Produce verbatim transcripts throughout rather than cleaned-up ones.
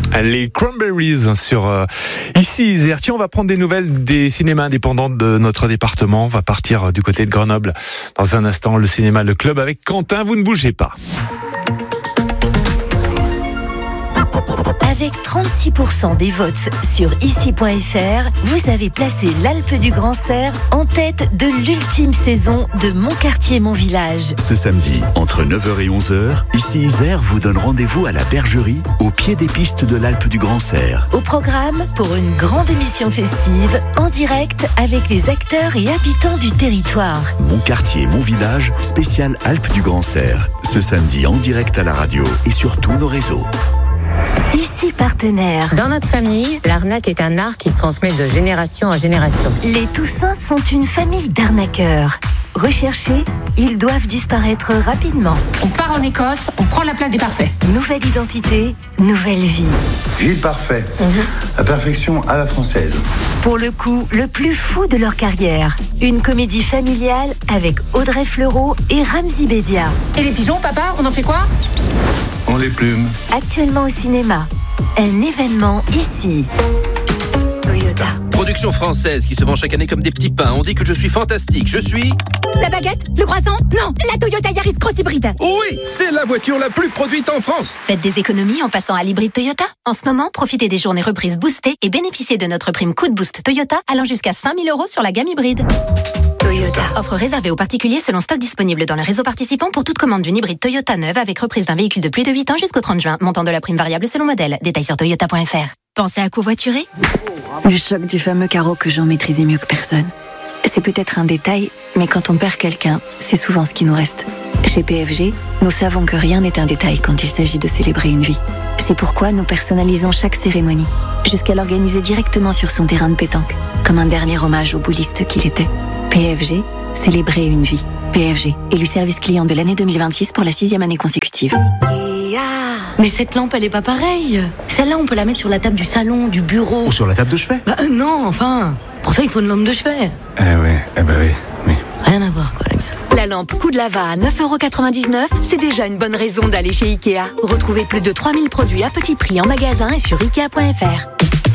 Les Cranberries sur euh, ici Isère. Tiens, on va prendre des nouvelles des cinémas indépendants de notre département. On va partir du côté de Grenoble. Dans un instant, le cinéma Le Club avec Quentin. Vous ne bougez pas. Avec trente-six pour cent des votes sur ici point f r, vous avez placé l'Alpe du Grand Serre en tête de l'ultime saison de Mon quartier, mon village. Ce samedi, entre neuf heures et onze heures, ici Isère vous donne rendez-vous à la Bergerie, au pied des pistes de l'Alpe du Grand Serre. Au programme, pour une grande émission festive, en direct avec les acteurs et habitants du territoire. Mon quartier, mon village, spécial Alpe du Grand Serre. Ce samedi, en direct à la radio et sur tous nos réseaux. Ici partenaire. Dans notre famille, l'arnaque est un art qui se transmet de génération en génération. Les Toussins sont une famille d'arnaqueurs. Recherchés, ils doivent disparaître rapidement. On part en Écosse, on prend la place des parfaits. Nouvelle identité, nouvelle vie. Gilles Parfait, mm-hmm. La perfection à la française. Pour le coup, le plus fou de leur carrière. Une comédie familiale avec Audrey Fleurot et Ramzy Bedia. Et les pigeons, papa, on en fait quoi ? On les plume. Actuellement au cinéma. Un événement ici. Toyota. Production française qui se vend chaque année comme des petits pains. On dit que je suis fantastique. Je suis... La baguette ? Le croissant ? Non, la Toyota Yaris Cross Hybride. Oui, c'est la voiture la plus produite en France. Faites des économies en passant à l'hybride Toyota. En ce moment, profitez des journées reprises boostées et bénéficiez de notre prime coup de boost Toyota allant jusqu'à cinq mille euros sur la gamme hybride. Toyota. Offre réservée aux particuliers selon stock disponible dans le réseau participant pour toute commande d'une hybride Toyota neuve avec reprise d'un véhicule de plus de huit ans jusqu'au trente juin. Montant de la prime variable selon modèle. Détails sur toyota point f r. Pensez à covoiturer ? Le choc du fameux carreau que Jean maîtrisait mieux que personne. C'est peut-être un détail, mais quand on perd quelqu'un, c'est souvent ce qui nous reste. Chez P F G, nous savons que rien n'est un détail quand il s'agit de célébrer une vie. C'est pourquoi nous personnalisons chaque cérémonie, jusqu'à l'organiser directement sur son terrain de pétanque, comme un dernier hommage au bouliste qu'il était. P F G, célébrer une vie. P F G, élu service client de l'année deux mille vingt-six pour la sixième année consécutive. Mais cette lampe, elle est pas pareille. Celle-là, on peut la mettre sur la table du salon, du bureau. Ou sur la table de chevet. Bah euh, non, enfin. Pour ça, il faut une lampe de chevet. Eh ouais, eh bah oui, oui. Rien à voir, quoi, les gars. La lampe Coup de Lava à neuf euros quatre-vingt-dix-neuf, c'est déjà une bonne raison d'aller chez Ikea. Retrouvez plus de trois mille produits à petit prix en magasin et sur ikea point f r.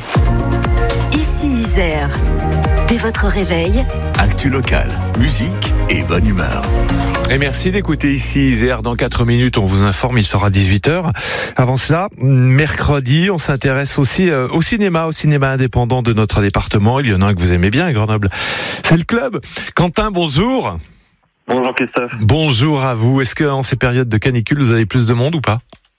Ici Isère. Dès votre réveil, actu local, musique et bonne humeur. Et merci d'écouter ici Isère. Dans quatre minutes, on vous informe, il sera dix-huit heures. Avant cela, mercredi, on s'intéresse aussi euh, au cinéma, au cinéma indépendant de notre département. Il y en a un que vous aimez bien à Grenoble. C'est le Club. Quentin, bonjour. Bonjour Christophe. Bonjour à vous. Est-ce qu'en ces périodes de canicule, vous avez plus de monde ou pas ?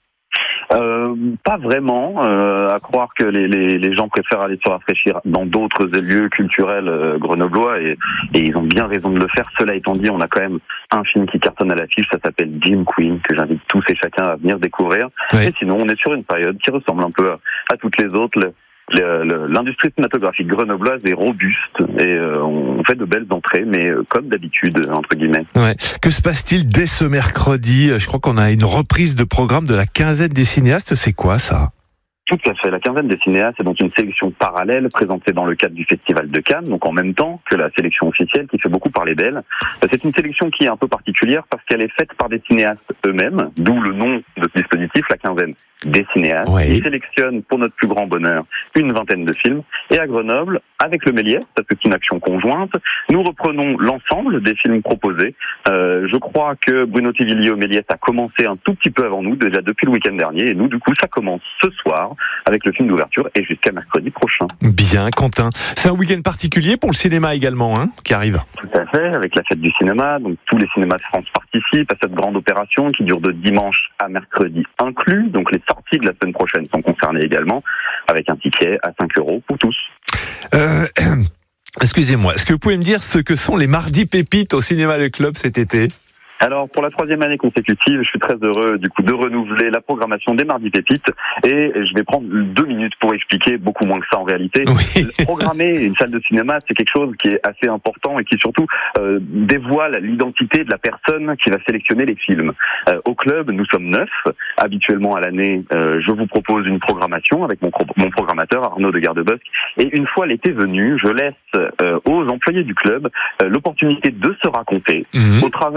Euh, pas vraiment, euh, à croire que les, les, les gens préfèrent aller se rafraîchir dans d'autres lieux culturels euh, grenoblois et, et ils ont bien raison de le faire. Cela étant dit, on a quand même un film qui cartonne à l'affiche, ça s'appelle Jim Queen, que j'invite tous et chacun à venir découvrir. Oui. Et sinon, on est sur une période qui ressemble un peu à, à toutes les autres. Le, le, l'industrie cinématographique grenobloise est robuste et euh, on fait de belles entrées, mais euh, comme d'habitude, entre guillemets. Ouais. Que se passe-t-il dès ce mercredi ? Je crois qu'on a une reprise de programme de la quinzaine des cinéastes. C'est quoi ça ? Tout à fait. La quinzaine des cinéastes est donc une sélection parallèle présentée dans le cadre du Festival de Cannes, donc en même temps que la sélection officielle qui fait beaucoup parler d'elle. C'est une sélection qui est un peu particulière parce qu'elle est faite par des cinéastes eux-mêmes, d'où le nom de ce dispositif, la quinzaine des cinéastes. Oui. Ils sélectionnent pour notre plus grand bonheur une vingtaine de films. Et à Grenoble, avec le Méliès, parce que c'est une action conjointe, nous reprenons l'ensemble des films proposés. Euh, je crois que Bruno Tivillier au Méliès a commencé un tout petit peu avant nous, déjà depuis le week-end dernier, et nous, du coup, ça commence ce soir avec le film d'ouverture et jusqu'à mercredi prochain. Bien, Quentin. C'est un week-end particulier pour le cinéma également, hein, qui arrive. Tout à fait, avec la fête du cinéma. Donc tous les cinémas de France participent à cette grande opération qui dure de dimanche à mercredi inclus. Donc les sorties de la semaine prochaine sont concernées également, avec un ticket à cinq euros pour tous. Euh, excusez-moi, est-ce que vous pouvez me dire ce que sont les mardis pépites au cinéma Le Club cet été ? Alors, pour la troisième année consécutive, je suis très heureux, du coup, de renouveler la programmation des Mardis Pépites. Et je vais prendre deux minutes pour expliquer, beaucoup moins que ça en réalité. Oui. Programmer une salle de cinéma, c'est quelque chose qui est assez important et qui surtout euh, dévoile l'identité de la personne qui va sélectionner les films. Euh, au club, nous sommes neuf. Habituellement, à l'année, euh, je vous propose une programmation avec mon, mon programmateur, Arnaud de Gardebosque. Et une fois l'été venu, je laisse euh, aux employés du club euh, l'opportunité de se raconter mmh. au travers d'une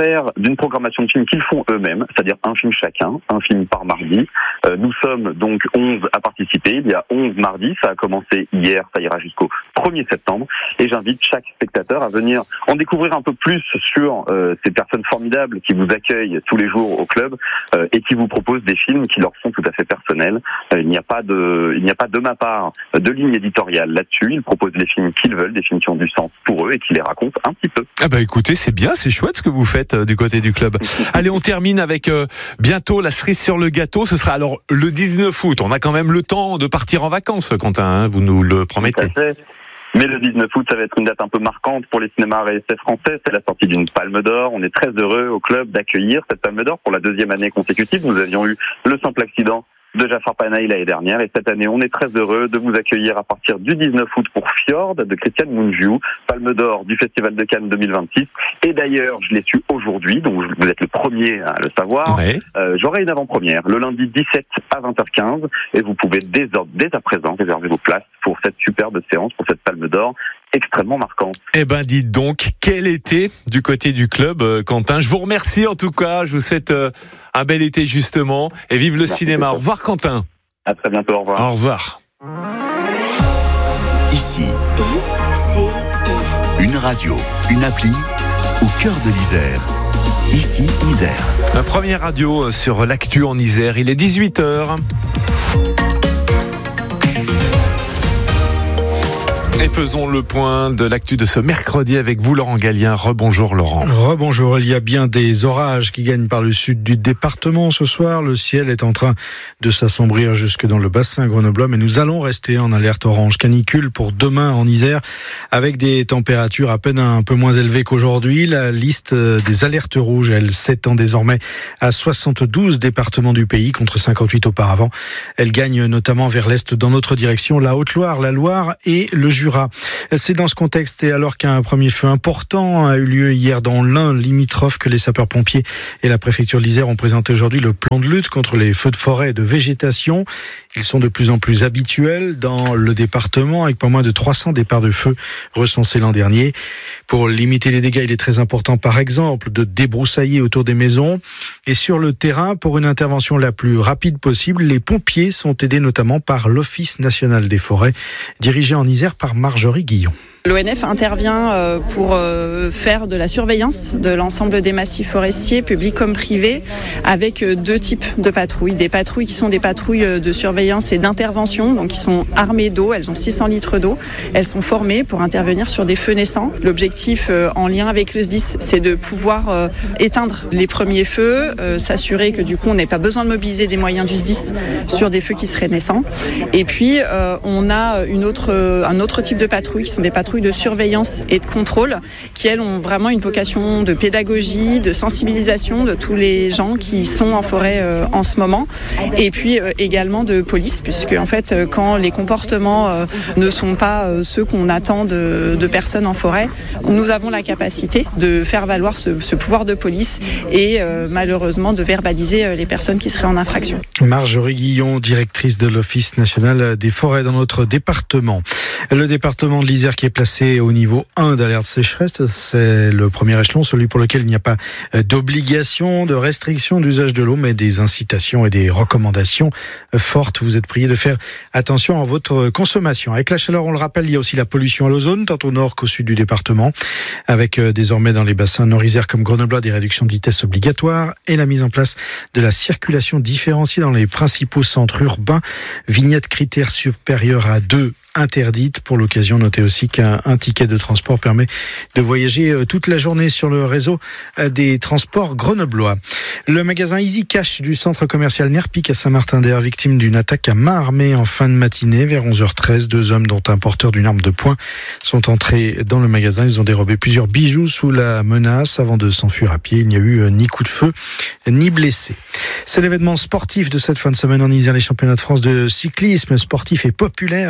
d'une programmation de films qu'ils font eux-mêmes, c'est-à-dire un film chacun, un film par mardi. Euh, nous sommes donc onze à participer. Il y a onze mardis. Ça a commencé hier, ça ira jusqu'au premier septembre. Et j'invite chaque spectateur à venir en découvrir un peu plus sur euh, ces personnes formidables qui vous accueillent tous les jours au club euh, et qui vous proposent des films qui leur sont tout à fait personnels. Euh, il n'y a pas de, il n'y a pas de ma part de ligne éditoriale là-dessus. Ils proposent les films qu'ils veulent, des films qui ont du sens pour eux et qui les racontent un petit peu. Ah bah écoutez, c'est bien, c'est chouette ce que vous faites euh, du côté du club. Allez, on termine avec euh, bientôt la cerise sur le gâteau. Ce sera alors le dix-neuf août. On a quand même le temps de partir en vacances, Quentin, hein, vous nous le promettez. Mais le dix-neuf août, ça va être une date un peu marquante pour les cinémas R S F français. C'est la sortie d'une Palme d'Or. On est très heureux au club d'accueillir cette Palme d'Or pour la deuxième année consécutive. Nous avions eu le simple accident de Jafar Panahi l'année dernière. Et cette année, on est très heureux de vous accueillir à partir du dix-neuf août pour Fjord de Christian Mungiu, Palme d'Or du Festival de Cannes deux mille vingt-six. Et d'ailleurs, je l'ai su aujourd'hui, donc vous êtes le premier à le savoir. Ouais. Euh, j'aurai une avant-première le lundi dix-sept à vingt heures quinze et vous pouvez dès, dès à présent réserver vos places pour cette superbe séance, pour cette Palme d'Or extrêmement marquante. Eh ben, dites donc, quel été du côté du club, euh, Quentin. Je vous remercie en tout cas. Je vous souhaite euh, un bel été justement et vive le Merci cinéma. Beaucoup. Au revoir, Quentin. À très bientôt. Au revoir. Au revoir. Ici, une radio, une appli au cœur de l'Isère. Ici, Isère. La première radio sur l'actu en Isère. Il est dix-huit heures. Et faisons le point de l'actu de ce mercredi avec vous, Laurent Gallien. Rebonjour, Laurent. Rebonjour. Il y a bien des orages qui gagnent par le sud du département ce soir. Le ciel est en train de s'assombrir jusque dans le bassin grenoblois, mais nous allons rester en alerte orange canicule pour demain en Isère, avec des températures à peine un peu moins élevées qu'aujourd'hui. La liste des alertes rouges, elle s'étend désormais à soixante-douze départements du pays contre cinquante-huit auparavant. Elle gagne notamment vers l'est dans notre direction, la Haute-Loire, la Loire et le Jura. C'est dans ce contexte et alors qu'un premier feu important a eu lieu hier dans l'Ain limitrophe que les sapeurs-pompiers et la préfecture de l'Isère ont présenté aujourd'hui le plan de lutte contre les feux de forêt et de végétation. Ils sont de plus en plus habituels dans le département avec pas moins de trois cents départs de feu recensés l'an dernier. Pour limiter les dégâts, il est très important par exemple de débroussailler autour des maisons. Et sur le terrain, pour une intervention la plus rapide possible, les pompiers sont aidés notamment par l'Office national des forêts, dirigé en Isère par Marjorie Guillon. L'O N F intervient pour faire de la surveillance de l'ensemble des massifs forestiers, publics comme privés, avec deux types de patrouilles. Des patrouilles qui sont des patrouilles de surveillance et d'intervention, donc qui sont armées d'eau, elles ont six cents litres d'eau, elles sont formées pour intervenir sur des feux naissants. L'objectif en lien avec le S D I S, c'est de pouvoir éteindre les premiers feux, s'assurer que du coup on n'ait pas besoin de mobiliser des moyens du S D I S sur des feux qui seraient naissants. Et puis on a une autre, un autre type de patrouilles qui sont des patrouilles de surveillance et de contrôle qui, elles, ont vraiment une vocation de pédagogie, de sensibilisation de tous les gens qui sont en forêt euh, en ce moment. Et puis euh, également de police, puisque en fait, euh, quand les comportements euh, ne sont pas euh, ceux qu'on attend de, de personnes en forêt, nous avons la capacité de faire valoir ce, ce pouvoir de police et euh, malheureusement de verbaliser euh, les personnes qui seraient en infraction. Marjorie Guillon, directrice de l'Office national des forêts dans notre département. Le département de l'Isère qui est placé au niveau un d'alerte sécheresse, c'est le premier échelon, celui pour lequel il n'y a pas d'obligation, de restriction d'usage de l'eau, mais des incitations et des recommandations fortes. Vous êtes prié de faire attention à votre consommation. Avec la chaleur, on le rappelle, il y a aussi la pollution à l'ozone, tant au nord qu'au sud du département, avec désormais dans les bassins nord-isère comme Grenoble des réductions de vitesse obligatoires et la mise en place de la circulation différenciée dans les principaux centres urbains. Vignette critère supérieur à deux interdite. Pour l'occasion, notez aussi qu'un un ticket de transport permet de voyager toute la journée sur le réseau des transports grenoblois. Le magasin Easy Cash du centre commercial Nerpic à Saint-Martin-d'Air, victime d'une attaque à main armée en fin de matinée vers onze heures treize. Deux hommes, dont un porteur d'une arme de poing, sont entrés dans le magasin. Ils ont dérobé plusieurs bijoux sous la menace avant de s'enfuir à pied. Il n'y a eu ni coup de feu, ni blessé. C'est l'événement sportif de cette fin de semaine en Isère. Les championnats de France de cyclisme sportif et populaire commencent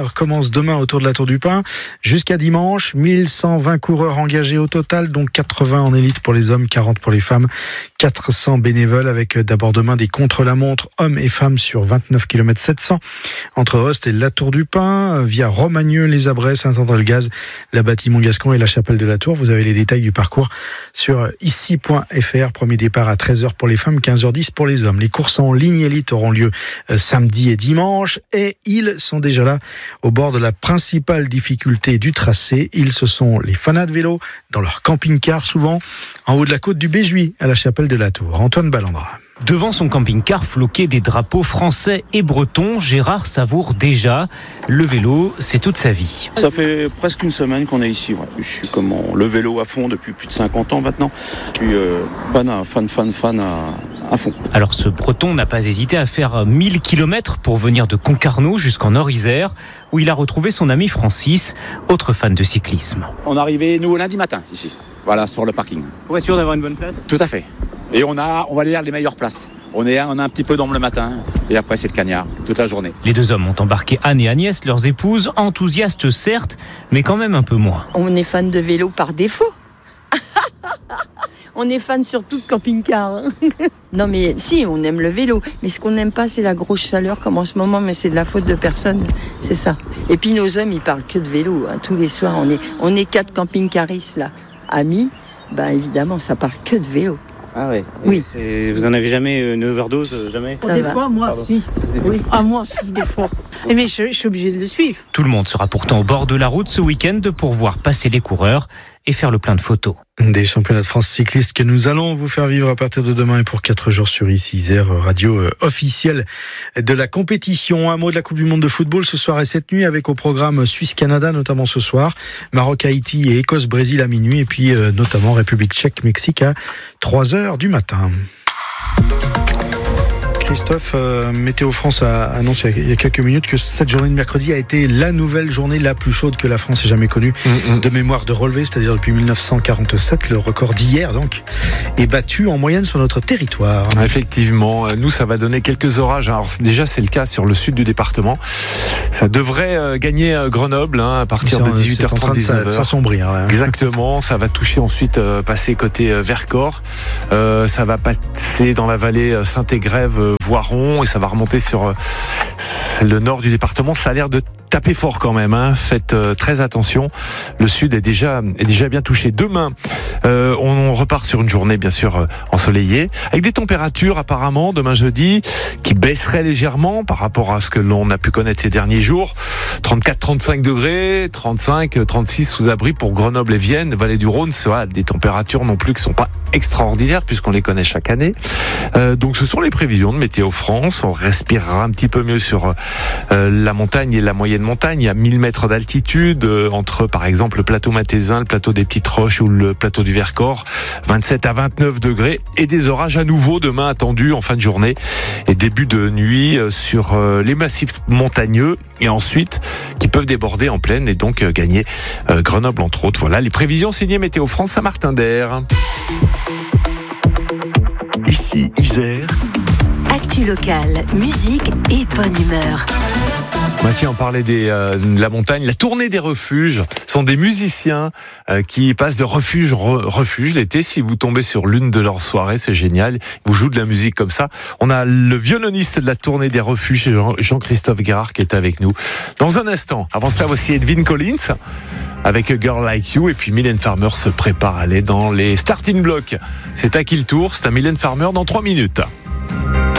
course demain autour de la Tour du Pin. Jusqu'à dimanche, mille cent vingt coureurs engagés au total, dont quatre-vingts en élite pour les hommes, quarante pour les femmes, quatre cents bénévoles avec d'abord demain des contre-la-montre hommes et femmes sur vingt-neuf kilomètres sept cents entre Rust et la Tour du Pin, via Romagneux, les Abrets, Saint-André-le-Gaz, la Bâtie-Montgascon et la Chapelle de la Tour. Vous avez les détails du parcours sur ici point f r. Premier départ à treize heures pour les femmes, quinze heures dix pour les hommes. Les courses en ligne élite auront lieu euh, samedi et dimanche et ils sont déjà là au bord de la principale difficulté du tracé. Ils, ce sont les fanats de vélo dans leur camping-car, souvent en haut de la côte du Béjuis à la Chapelle de la Tour. Antoine Ballandra. Devant son camping-car floqué des drapeaux français et bretons, Gérard savoure déjà. Le vélo, c'est toute sa vie. Ça fait presque une semaine qu'on est ici. Ouais. Je suis comme en, le vélo à fond depuis plus de cinquante ans maintenant. Je suis euh, fan, à, fan, fan, fan à, à fond. Alors ce breton n'a pas hésité à faire mille kilomètres pour venir de Concarneau jusqu'en Nord-Isère, où il a retrouvé son ami Francis, autre fan de cyclisme. On est arrivé, nous, lundi matin, ici. Voilà, sur le parking. Pour être sûr d'avoir une bonne place ? Tout à fait. Et on a, on va aller à les meilleures places. On est, on a un petit peu d'ombre le matin, et après c'est le cagnard, toute la journée. Les deux hommes ont embarqué Anne et Agnès, leurs épouses, enthousiastes certes, mais quand même un peu moins. On est fan de vélo par défaut. On est fan surtout de camping-car. Hein. Non mais si, on aime le vélo. Mais ce qu'on n'aime pas, c'est la grosse chaleur comme en ce moment, mais c'est de la faute de personne. C'est ça. Et puis nos hommes, ils parlent que de vélo. Hein. Tous les soirs, on est, on est quatre camping-caristes là, amis. Ben évidemment, ça parle que de vélo. Ah ouais. Oui. C'est... Vous en avez jamais une overdose, jamais ? Ça Des va. fois, moi, Pardon. si. Oui. Ah, moi aussi, des fois. Mais je, je suis obligée de le suivre. Tout le monde sera pourtant au bord de la route ce week-end pour voir passer les coureurs et faire le plein de photos. Des championnats de France cyclistes que nous allons vous faire vivre à partir de demain et pour quatre jours sur ici Isère, radio officielle de la compétition. Un mot de la Coupe du Monde de football ce soir et cette nuit avec au programme Suisse-Canada notamment ce soir, Maroc-Haïti et Écosse-Brésil à minuit et puis euh, notamment République tchèque-Mexique à trois heures du matin. Christophe, euh, Météo France a annoncé il y a quelques minutes que cette journée de mercredi a été la nouvelle journée la plus chaude que la France ait jamais connue. Mm-hmm. De mémoire de relevé, c'est-à-dire depuis mille neuf cent quarante-sept, le record d'hier donc est battu en moyenne sur notre territoire. Effectivement, nous ça va donner quelques orages. Alors déjà c'est le cas sur le sud du département. Ça devrait euh, gagner euh, Grenoble hein, à partir de dix-huit heures trente, dix-neuf heures. Ça s'assombrir là. Exactement, ça va toucher ensuite euh, passer côté euh, Vercors. Euh, ça va passer dans la vallée euh, Saint-Égrève, euh, Voiron et ça va remonter sur euh, le nord du département. Ça a l'air de taper fort quand même, hein. Faites euh, très attention. Le sud est déjà est déjà bien touché. Demain, euh, on repart sur une journée bien sûr euh, ensoleillée, avec des températures apparemment demain jeudi qui baisseraient légèrement par rapport à ce que l'on a pu connaître ces derniers jours. trente-quatre trente-cinq degrés, trente-cinq trente-six sous abri pour Grenoble et Vienne, Vallée du Rhône. C'est voilà, des températures non plus qui sont pas extraordinaires puisqu'on les connaît chaque année. Euh, donc ce sont les prévisions de Météo France. On respirera un petit peu mieux sur euh, la montagne et la moyenne montagne. Il y a mille mètres d'altitude euh, entre par exemple le plateau Mathésin, le plateau des Petites Roches ou le plateau du Vercors. vingt-sept à vingt-neuf degrés et des orages à nouveau demain attendus en fin de journée et début de nuit euh, sur euh, les massifs montagneux et ensuite qui peuvent déborder en plaine et donc euh, gagner euh, Grenoble entre autres. Voilà les prévisions signées Météo France Saint-Martin-d'Air. Ici Isère. Actu locale, musique et bonne humeur. Mathieu, on parlait des, euh, de la montagne. La tournée des refuges sont des musiciens euh, qui passent de refuge en re, refuge l'été. Si vous tombez sur l'une de leurs soirées, c'est génial. Ils vous jouent de la musique comme ça. On a le violoniste de la tournée des refuges, Jean-Christophe Guérard, qui est avec nous. Dans un instant, avant cela, voici Edwin Collins avec A Girl Like You. Et puis Mylène Farmer se prépare à aller dans les starting blocks. C'est à qui le tour? C'est à Mylène Farmer dans trois minutes.